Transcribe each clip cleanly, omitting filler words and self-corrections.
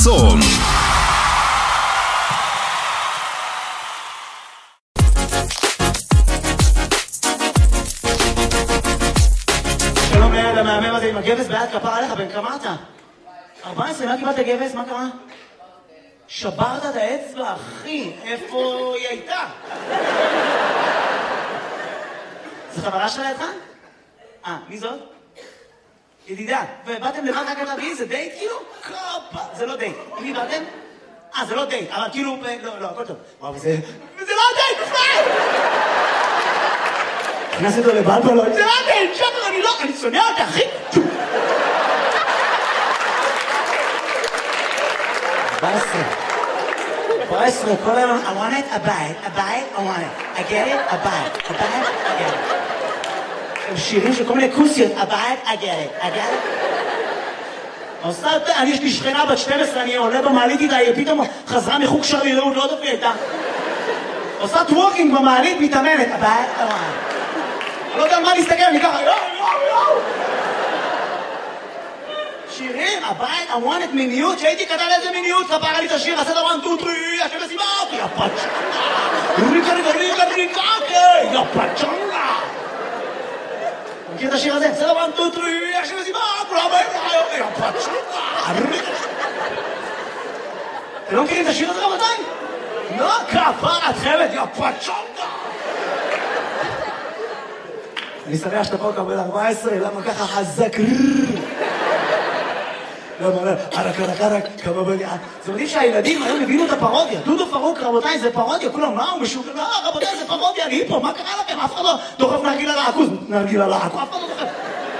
צום. שלום לילד המהמם הזה עם הגבס ביד, כפר עליך, בן כמה אתה? 14, מה קיבלת גבס? מה קרה? שברת את האצבע, אחי, איפה היא הייתה? זו חברה שלה לידך? מי זאת? ידידה, ובאתם לבד רק להביא, זה דייט כאילו? קופה, זה לא דייט. עם מי באתם? זה לא דייט, אבל כאילו, לא, הכל טוב. וואו, וזה לא דייט, בכלל! הכנס אותו לבלבלות, זה לא דייט, שחר, אני שונא אותה, אחי! 14, כל היום, I want it, a bite, I want it. I get it, a bite, I get it. הם שירים של כל מיני כוסיות, a bite, I get it. אני יש לי שכנה בת 12, אני עולה במעלית איתה, היא פתאום חזרה מחוג שרירות, לא דופי איתה. עושה טוורקינג במעלית, מתאמנת, a bite, I want it. לא יודע מה להסתכל, אני ככה, יואו. שירים, הבית, I want it מיניות, שהייתי קטן איזה מיניות, ספרה לי את השיר, עשה דבר 1, 2, 3, השם לסיבה, יא פצ'נגה, ריקה, יא פצ'נגה. אתה מכיר את השיר הזה? עשה דבר 1, 2, 3, השם לסיבה, יא פצ'נגה, אתם לא מכירים את השיר הזה רבותיי? לא, כפרת חמת, יא פצ'נגה. אני שמח שאתה פה קבל 14, למה ככה חזק? לא, ערק, כמה בליעה. זה מדהים שהילדים היום הבינו את הפרודיה. דודו פרוק, רבותיי, זה פרודיה. כולם, מה הוא משוגע? לא, רבותיי, זה פרודיה, אני פה, מה קרה לכם? אף אחד לא דוחף נרגילה לעכוז. נרגילה לעכוז, אף אחד לא דוחף.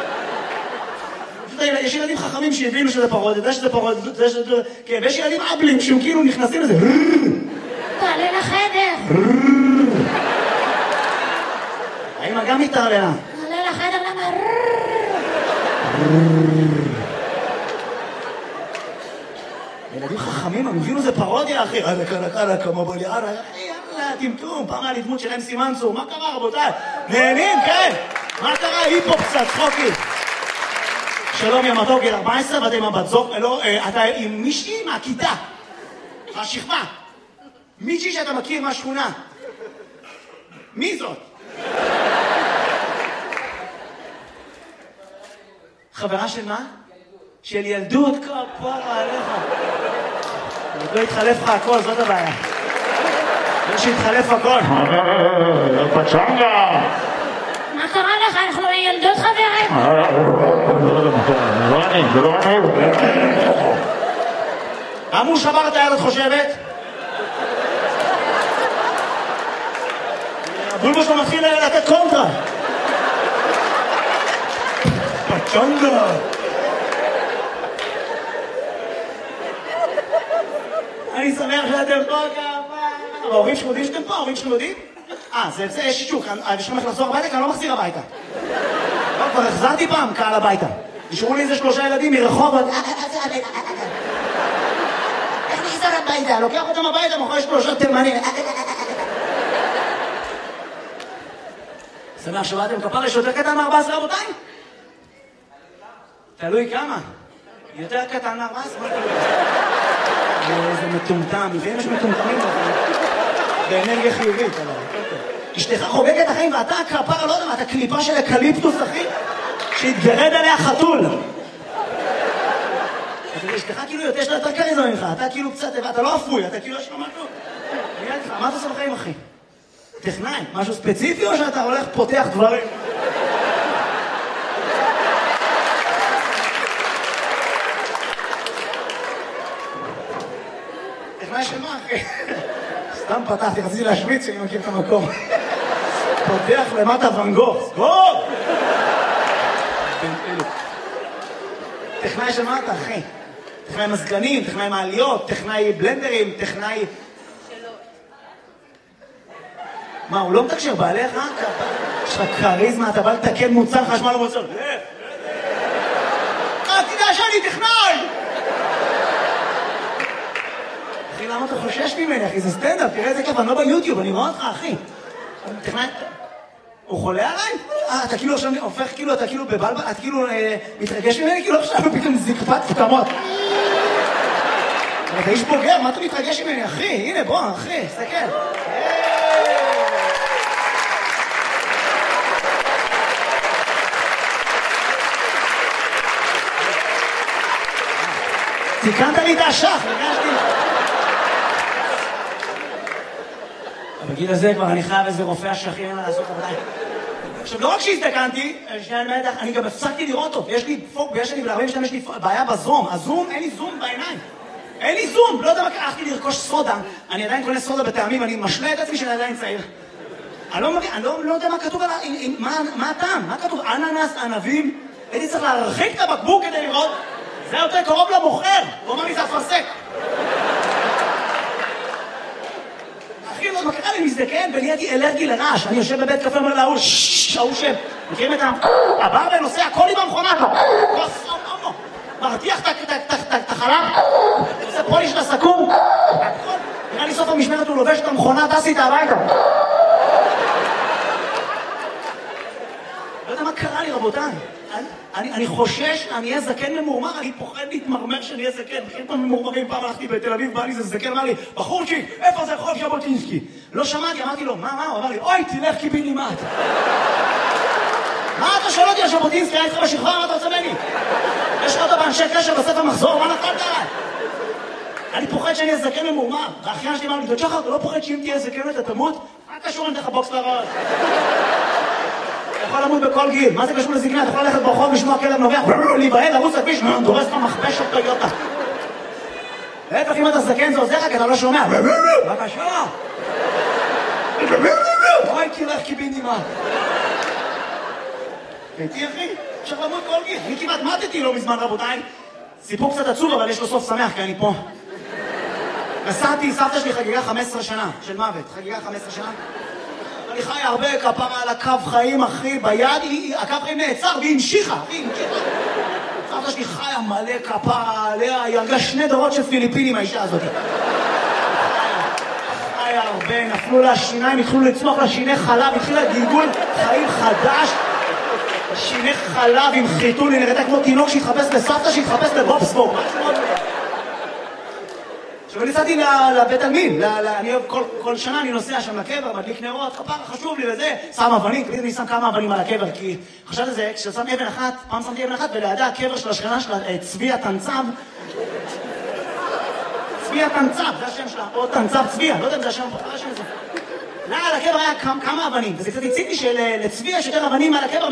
יש ילדים חכמים שהבינו שזה פרודיה, זה שזה פרודיה, זה שזה... כן, ויש ילדים אבלים שהם כאילו נכנסים לזה. תעלה לחדר. האמא גם מתערללה. תעלה לחדר, למה? ילדים חכמים, הם הבינו זה פרודיה, אחי. קלה, כמו בליערה. יאללה, טמטום, פעם היה לי דמות שלהם סימנסו. מה קרה, רבותיי? נהנים, כן? מה קרה? היפו קצת, צחוקי. שלום, יא מתוק, גיל 14, ואתה עם הבת זוג, לא, אתה עם מישהי מהכיתה. מהשכבה. מישהי שאתה מכיר מהשכונה. מי זאת? חברה של מה? של ילדות, כפרה עליך. עוד לא התחלף לך הכל, זאת הבעיה. לא שהתחלף הכל. פצ'נגה! מה קרה לך? אנחנו ילדות חברים. זה לא אני. אמרו שבר את היד, את חושבת? הבולבו שלו מתחיל לתת קונטרה. פצ'נגה! אני שמח שאתם פה כמה. ההורים שלכם יודעים שאתם פה? ההורים שלכם יודעים? זה יש שישוק. אני שלכם איך לחזור הביתה, כי אני לא מחזיר הביתה. כבר החזרתי פעם קהל הביתה. נשארו לי איזה 3 ילדים מרחוב. איך נחזר הביתה? לוקח אותם הביתה, מאחורי 3 תימנים. שמח שבאתם כפר, יש יותר קטן מ-14 רבותיי? תלוי כמה. יותר קטן מ-14? איזה מטומטם, לפעמים יש מטומטמים באנרגיה חיובית, אבל אשתך חוגגת החיים ואתה כפרה, לא יודע מה, אתה קליפה של אקליפטוס, אחי, שהתגרד עליה חתול. אשתך כאילו יש לה יותר קריזמה ממך, אתה כאילו קצת, אתה לא אפוי, אתה כאילו יש לו משהו. מה אתה עושה בחיים, אחי? טכנאי, משהו ספציפי או שאתה הולך פותח דברים? טכנאי של מה, אחי? סתם פתחתי, רציתי להשוויץ שאני מכיר את המקום. פותח למטה ונגור, סגור! טכנאי של מה אתה, אחי? טכנאי מזגנים, טכנאי מעליות, טכנאי בלנדרים, טכנאי... מה, הוא לא מתקשר בעליך? יש לך קריזמה, אתה בא לתקן מוצר חשמל ומוצר. תדע שאני טכנאי! אחי, למה אתה חושש ממני, אחי? זה סטנדאפ, תראה איזה כיף, אני לא ביוטיוב, אני רואה אותך, אחי. טכנאי... הוא חולה עליי? אתה כאילו עכשיו הופך, כאילו, אתה כאילו בבלבל, אתה כאילו מתרגש ממני, כאילו עכשיו פתאום זקפת פתמות. אתה איש בוגר, מה אתה מתרגש ממני, אחי? הנה, בוא, אחי, תסתכל. תיקנת לי את האשך, הרגשתי. בגיל הזה כבר אני חייב איזה רופא אשכים, אין מה לעשות עבודה. עכשיו, לא רק שהזדקנתי, אני גם הפסקתי לראות אותו. יש לי פוק, יש לי בעיה בזום. הזום, אין לי זום בעיניים. אין לי זום, לא יודע מה, הלכתי לרכוש סודה. אני עדיין קונה סודה בטעמים, אני משלה את עצמי שאני עדיין צעיר. אני לא יודע מה כתוב עליו, מה הטעם? מה כתוב? אננס, ענבים? הייתי צריך להרחיק את הבקבוק כדי לראות. זה יותר קרוב למוכר. הוא אומר לי, זה אפרסק. אחי, לא מקרה לי מזדקן ונהייתי אלרגי לרעש. אני יושב בבית קפה, אומר להוא, ההוא שם. מכירים את הבר ונוסע, הכל לי במכונה. מרתיח את החלב, עושה פוליש לסכו"ם. נראה לי סוף המשמרת הוא לובש את המכונה, טס איתה הביתה. לא יודע מה קרה לי, רבותיי. אני חושש, אני אהיה זקן ממורמר, אני פוחד להתמרמר שאני אהיה זקן. בכלל פעם ממורמרים, פעם הלכתי בתל אביב, בא לי זה זקן, אמר לי, בחורצ'יק, איפה זה רחוב ז'בוטינסקי? לא שמעתי, אמרתי לו, מה? הוא אמר לי, אוי, תלך קיבינימט. מה אתה שואל אותי על ז'בוטינסקי? היה איתך בשכבה, מה אתה רוצה ממני? יש לך אותו באנשי קשר בספר מחזור, מה נפלת עליי? אני פוחד שאני אהיה זקן ממורמר. והאחיין שלי אמר לי, שחר, אתה לא פוחד שאם תהיה זקן אתה תמות? מה קשור אם תלך בוקס לרעש? אתה יכול למות בכל גיל, מה זה קשור לזקנה? אתה יכול ללכת ברחוב לשמוע כלב נובח, להיבהל, לרוץ לכביש, דורס לך מכבש אותו יוטה. להפך, אם אתה זקן זה עוזר לך, כי אתה לא שומע. בבקשה. אוי, תלך קיבינימט. הייתי אחי, אפשר למות כל גיל. אני כמעט מתתי לא מזמן, רבותיי. סיפור קצת עצוב, אבל יש לו סוף שמח, כי אני פה. נסעתי, סבתא שלי חגיגה 15 שנה של מוות. חגיגה 15 שנה. אני חי הרבה כפרה על הקו חיים, אחי, ביד, הקו חיים נעצר והיא המשיכה, אחי, המשיכה. סבתא שלי חיה מלא כפרה עליה, היא הרגה 2 דורות של פיליפינים, האישה הזאת. חיה הרבה, נפלו לה שיניים, התחילו לצמוח לה שיני חלב, התחילה גלגול חיים חדש. שיני חלב עם חיתול, היא נראתה כמו תינוק שהתחפש לסבתא, שהתחפש לבובסבורג. עכשיו אני נסעתי לבית עלמין, אני כל שנה אני נוסע שם לקבר, מדליק נרות, כפרה חשוב לי לזה, שם אבנים, תמיד אני שם כמה אבנים על הקבר, כי חשבתי על זה, כששם אבן אחת, פעם שמתי אבן אחת, ולידה הקבר של השכנה שלה, צבי התנצב, צבי התנצב, זה השם שלה, או תנצב צבי, לא יודע אם זה השם, לא, על הקבר היה כמה אבנים, וזה קצת הציג לי שלצבי יש יותר אבנים על הקבר,